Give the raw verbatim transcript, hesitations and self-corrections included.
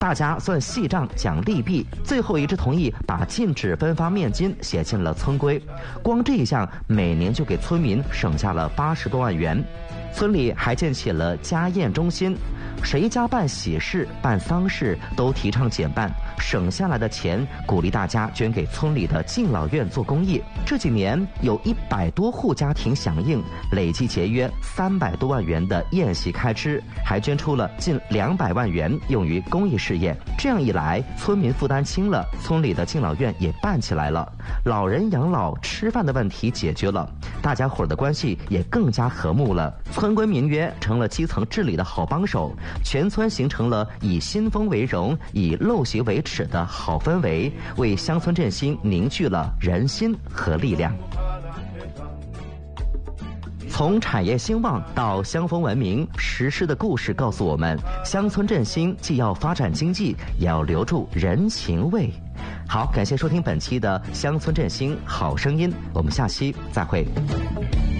大家算细账讲利弊，最后一致同意把禁止分发面金写进了村规。光这一项，每年就给村民省下了八十多万元。村里还建起了家宴中心，谁家办喜事、办丧事都提倡减半，省下来的钱鼓励大家捐给村里的敬老院做公益。这几年有一百多户家庭响应，累计节约三百多万元的宴席开支，还捐出了近两百万元用于公益事业。这样一来，村民负担轻了，村里的敬老院也办起来了，老人养老吃饭的问题解决了，大家伙儿的关系也更加和睦了。村规民约成了基层治理的好帮手，全村形成了以新风为荣、以陋习为耻的好氛围，为乡村振兴凝聚了人心和力量。从产业兴旺到乡风文明，实施的故事告诉我们，乡村振兴既要发展经济，也要留住人情味。好，感谢收听本期的乡村振兴好声音，我们下期再会。